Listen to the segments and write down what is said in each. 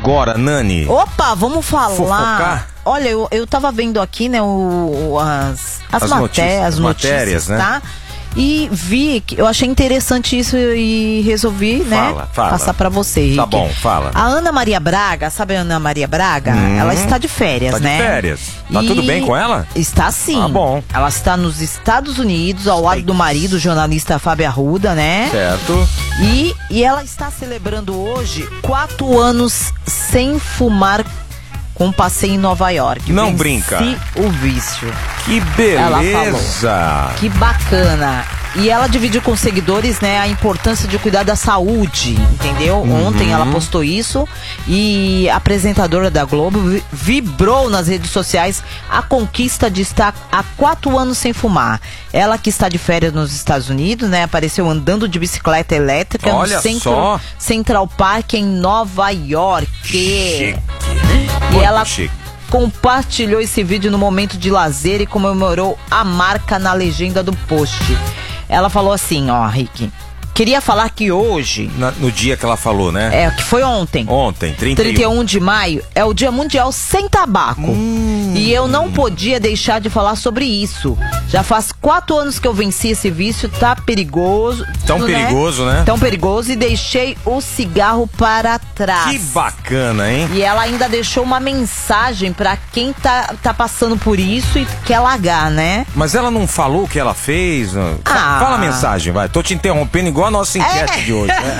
agora, Nani? Opa, vamos falar. Fofocar? Olha, eu tava vendo aqui, né, as matérias, né? Tá? E vi, eu achei interessante isso e resolvi, né, passar pra você, Rick. Tá bom, fala. A Ana Maria Braga, sabe a Ana Maria Braga? Ela está de férias, né? Tá de férias. Tá tudo bem com ela? Está sim. Ah, bom. Ela está nos Estados Unidos, ao lado do marido, o jornalista Fábio Arruda, né? Certo. E ela está celebrando hoje 4 anos sem fumar com um passeio em Nova York. Não Venci brinca. O vício. Que beleza. Ela falou. Que bacana. E ela dividiu com os seguidores, né, a importância de cuidar da saúde, entendeu? Ontem ela postou isso e a apresentadora da Globo vibrou nas redes sociais a conquista de estar há 4 anos sem fumar. Ela que está de férias nos Estados Unidos, né, apareceu andando de bicicleta elétrica no Central Park em Nova York. Chique. E ela compartilhou esse vídeo no momento de lazer e comemorou a marca na legenda do post. Ela falou assim, ó, Rick, queria falar que hoje... No dia que ela falou, né? Que foi ontem. Ontem, 31 de maio, é o Dia Mundial Sem Tabaco. E eu não podia deixar de falar sobre isso. Já faz 4 anos que eu venci esse vício, tá perigoso. Perigoso, né? Tão perigoso, e deixei o cigarro para trás. Que bacana, hein? E ela ainda deixou uma mensagem pra quem tá passando por isso e quer largar, né? Mas ela não falou o que ela fez? Fala a mensagem, vai. Tô te interrompendo igual a nossa enquete de hoje. Né?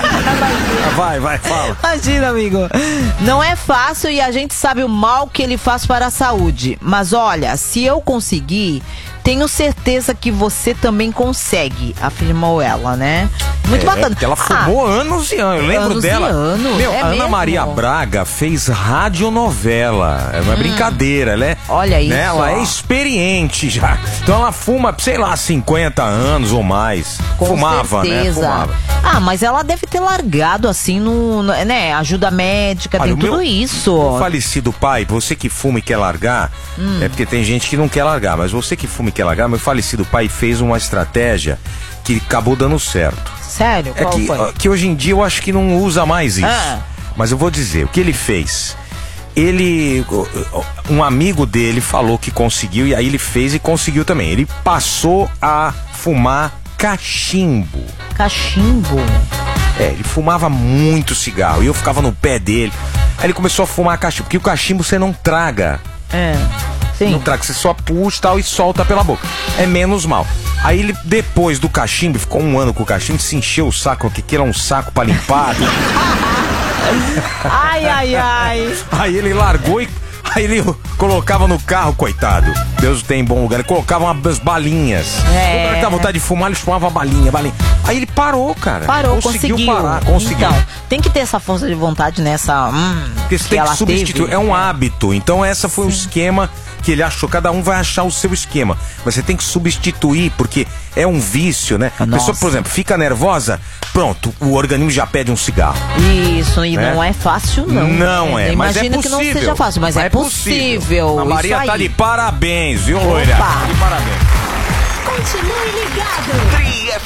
Vai, fala. Imagina, amigo. Não é fácil e a gente sabe o mal que ele faz para a saúde. Mas olha, se eu conseguir, tenho certeza que você também consegue, afirmou ela, né? Muito bacana. Porque ela fumou anos e anos. Eu lembro dela. Ana Maria Braga fez radionovela. Não é brincadeira. Ela é, olha isso. Né, ela é experiente já. Então ela fuma, sei lá, 50 anos ou mais. Com Fumava, certeza. Né? Fumava. Mas ela deve ter largado assim né? Ajuda médica, tem tudo isso. O falecido pai, você que fuma e quer largar, é porque tem gente que não quer largar, mas você que fuma e quer largar, meu falecido pai fez uma estratégia que acabou dando certo. Sério? Qual foi? Que hoje em dia eu acho que não usa mais isso. Mas eu vou dizer, o que ele fez? Um amigo dele falou que conseguiu, e aí ele fez e conseguiu também. Ele passou a fumar cachimbo. Cachimbo? Ele fumava muito cigarro e eu ficava no pé dele. Aí ele começou a fumar cachimbo, porque o cachimbo você não traga. Sim. Não traga, você só puxa e tal e solta pela boca. É menos mal. Aí ele, depois do cachimbo, ficou 1 ano com o cachimbo, se encheu o saco, que era um saco pra limpar. Ai. Aí ele largou e aí ele colocava no carro, coitado. Deus tem bom lugar. Ele colocava umas balinhas. Quando ele tava vontade de fumar, ele fumava balinha. Aí ele parou, cara. Conseguiu parar. Conseguiu. Então, tem que ter essa força de vontade nessa. Porque você tem que substituir. É um hábito. Então, essa foi um esquema que ele achou. Cada um vai achar o seu esquema. Mas você tem que substituir, porque é um vício, né? A pessoa, por exemplo, fica nervosa, pronto, o organismo já pede um cigarro. Isso, e não é fácil, não. Não é, mas é possível. Imagino que não seja fácil, mas é possível. A Maria tá de parabéns, viu, loira? De parabéns. Continue ligado.